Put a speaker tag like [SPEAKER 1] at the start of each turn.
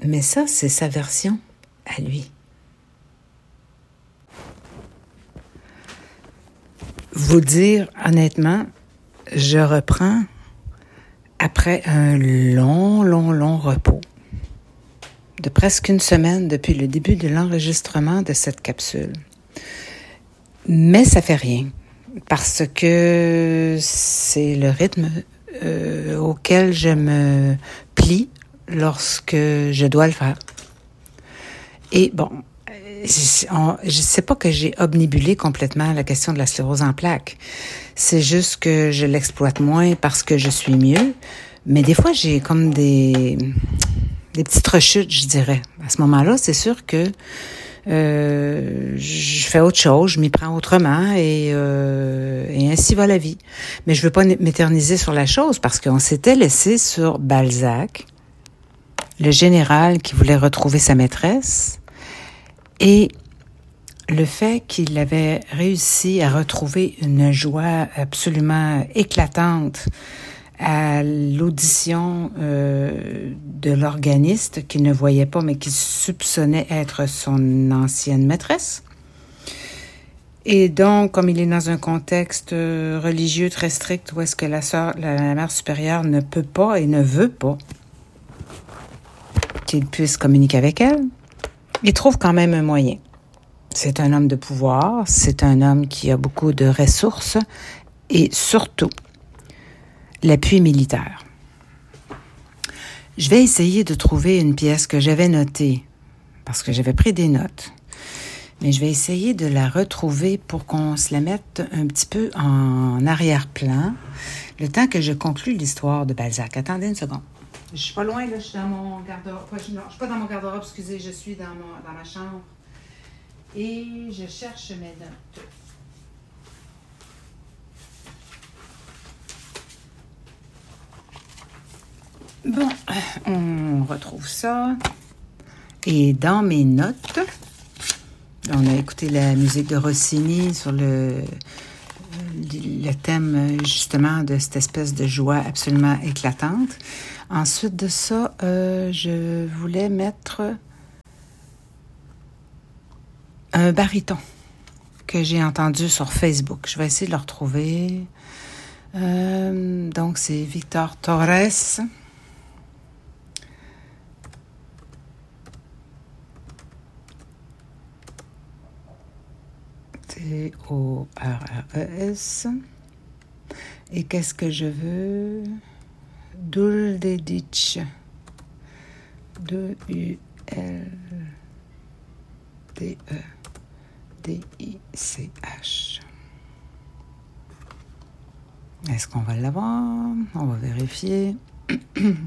[SPEAKER 1] Mais ça, c'est sa version à lui. Vous dire honnêtement, je reprends après un long repos de presque une semaine depuis le début de l'enregistrement de cette capsule. Mais ça fait rien, parce que c'est le rythme auquel je me plie lorsque je dois le faire. Et bon, je sais pas que j'ai obnubilé complètement la question de la sclérose en plaques. C'est juste que je l'exploite moins parce que je suis mieux. Mais des fois, j'ai comme des petites rechutes, je dirais. À ce moment-là, c'est sûr que je fais autre chose, je m'y prends autrement et ainsi va la vie. Mais je veux pas m'éterniser sur la chose parce qu'on s'était laissé sur Balzac, le général qui voulait retrouver sa maîtresse, et le fait qu'il avait réussi à retrouver une joie absolument éclatante à l'audition de l'organiste qu'il ne voyait pas, mais qu'il soupçonnait être son ancienne maîtresse. Et donc, comme il est dans un contexte religieux très strict où est-ce que la mère supérieure ne peut pas et ne veut pas qu'il puisse communiquer avec elle, il trouve quand même un moyen. C'est un homme de pouvoir, c'est un homme qui a beaucoup de ressources et surtout l'appui militaire. Je vais essayer de trouver une pièce que j'avais notée, parce que j'avais pris des notes. Mais je vais essayer de la retrouver pour qu'on se la mette un petit peu en arrière-plan, le temps que je conclue l'histoire de Balzac. Attendez une seconde. Je suis pas loin, là, je suis dans mon garde-robe. Non, je suis pas dans mon garde-robe, excusez, je suis dans ma chambre. Et je cherche mes notes. Bon, on retrouve ça. Et dans mes notes, on a écouté la musique de Rossini sur le thème justement de cette espèce de joie absolument éclatante. Ensuite de ça, je voulais mettre un baryton que j'ai entendu sur Facebook. Je vais essayer de le retrouver. Donc, c'est Victor Torres. Torres. Et qu'est-ce que je veux? Duldedich. D-U-L-D-E-D-I-C-H. Est-ce qu'on va l'avoir? On va vérifier.